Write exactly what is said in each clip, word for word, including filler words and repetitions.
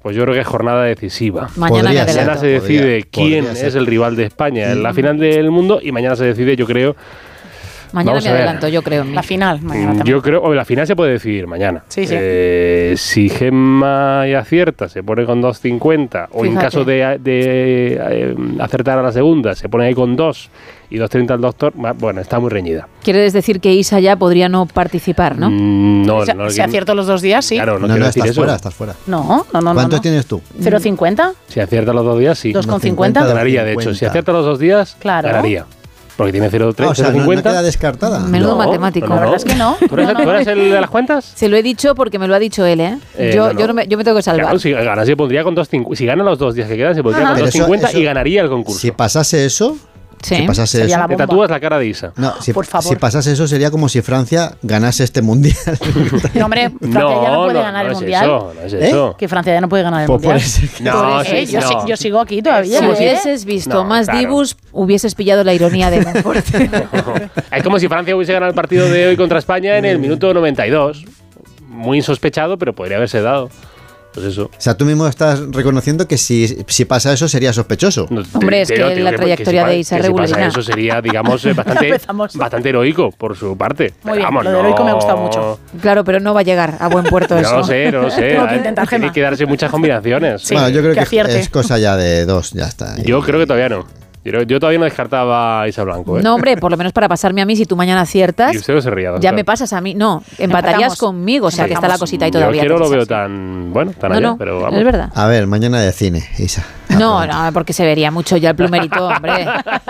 Pues yo creo que es jornada decisiva. Mañana, mañana se decide podría, quién podría es el rival de España en la final del mundo y mañana se decide, yo creo... Mañana me adelanto, yo creo. La final, mañana también. Yo creo, o la final se puede decidir mañana. Sí, sí. Eh, si Gemma y acierta, se pone con dos cincuenta, o en caso de, de eh, acertar a la segunda, se pone ahí con dos y dos treinta el doctor, bueno, está muy reñida. ¿Quieres decir que Isa ya podría no participar, no? Mm, no, o sea, no. Si acierto los dos días, sí. Claro, no, no, quiero no decir estás eso. fuera, estás fuera. No, no, no. ¿Cuántos no. tienes tú? ¿cero coma cincuenta? Si acierta los dos días, sí. ¿dos coma cincuenta? Ganaría, de hecho. Si acierta los dos días, claro. ganaría. Porque tiene cero coma tres, Ah, o sea, cero coma cincuenta. no, no queda descartada. Menudo No, matemático. no, no, La verdad es que no. ¿Tú eres, No, no. ¿tú eres el de las cuentas? Se lo he dicho porque me lo ha dicho él, ¿eh? Eh, yo, no, no. Yo, no me, yo me tengo que salvar. Claro, si gana, se pondría con dos cincuenta. Si gana los dos días que quedan, se pondría Ajá. con Pero dos cincuenta eso- y eso- ganaría el concurso. Si pasase eso, Sí. si pasase Sería eso, la Te bomba. tatúas la cara de Isa. no, si, Por favor. si pasase eso sería como si Francia ganase este mundial. No, hombre, Francia ya no puede ganar no el es mundial. Eso, no es ¿Eh? eso. Que Francia ya no puede ganar el Pues mundial. puede ser que- No, Eh, sí, yo, no. si- yo sigo aquí todavía. Si ¿eh? hubieses visto No, más claro. Dibus, hubieses pillado la ironía de Monforte. Es como si Francia hubiese ganado el partido de hoy contra España en el minuto noventa y dos. Muy insospechado, pero podría haberse dado. Pues eso. O sea, tú mismo estás reconociendo que si, si pasa eso sería sospechoso. No, Hombre, es te- que te- te- la que trayectoria si pa- de Isa que si pasa regularina. eso sería, digamos, eh, bastante, Empezamos. bastante heroico por su parte. Muy Pero bien, vamos, lo de no- heroico me ha gustado mucho. Claro, pero no va a llegar a buen puerto No eso. lo sé, no lo sé. Tengo que intentar, Tiene Gemma. que darse muchas combinaciones. Sí, bueno, yo creo que que, acierte. es cosa ya de dos, ya está. Yo creo que todavía no. Yo, yo todavía no descartaba a Isa Blanco. ¿eh? No, hombre, por lo menos para pasarme a mí, si tú mañana Y aciertas, usted no se ría. ya doctor. me pasas a mí. No, empatarías Empatamos. conmigo, o sea que está la cosita ahí Yo todavía. que no lo tensa. veo tan, bueno, tan No, allá, no, pero vamos. es verdad. A ver, mañana de cine, Isa. No, no, porque se vería mucho ya el plumerito, hombre.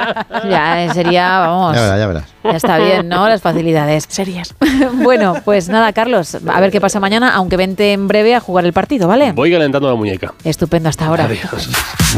Ya sería, vamos, Ya verás, ya verás. ya está bien, ¿no? Las facilidades. Series. Bueno, pues nada, Carlos, a ver qué pasa mañana, aunque vente en breve a jugar el partido, ¿vale? Voy calentando la muñeca. Estupendo, hasta ahora. Adiós.